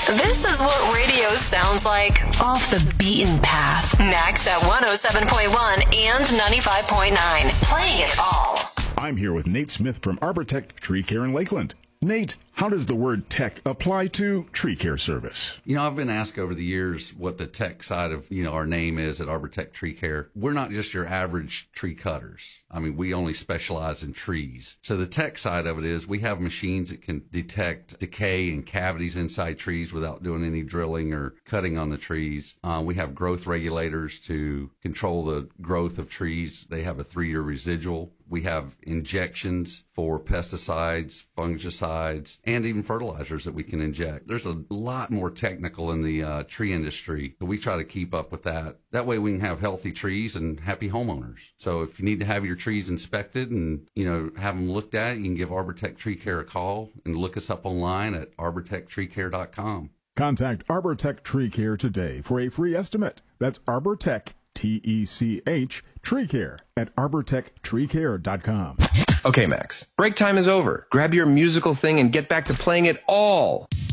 This is what radio sounds like off the beaten path. Max at 107.1 and 95.9. Playing it all. I'm here with Nate Smith from Arbortech Tree Care in Lakeland. Nate, how does the word tech apply to tree care service? You know, I've been asked over the years what the tech side of, our name is at Arbortech Tree Care. We're not just your average tree cutters. I mean, we only specialize in trees. So the tech side of it is we have machines that can detect decay and cavities inside trees without doing any drilling or cutting on the trees. We have growth regulators to control the growth of trees. They have a 3-year residual. We have injections for pesticides, fungicides, and even fertilizers that we can inject. There's a lot more technical in the tree industry, so we try to keep up with that. That way we can have healthy trees and happy homeowners. So if you need to have your trees inspected and, have them looked at, you can give Arbortech Tree Care a call and look us up online at arbortechtreecare.com. Contact Arbortech Tree Care today for a free estimate. That's Arbortech, T-E-C-H, Tree Care at arbortechtreecare.com. Okay, Max, break time is over. Grab your musical thing and get back to playing it all.